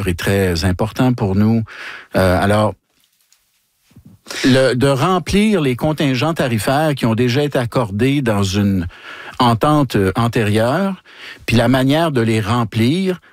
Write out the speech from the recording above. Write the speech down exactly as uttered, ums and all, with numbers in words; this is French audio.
est très important pour nous. Euh, alors, le, de remplir les contingents tarifaires qui ont déjà été accordés dans une entente antérieure, puis la manière de les remplir,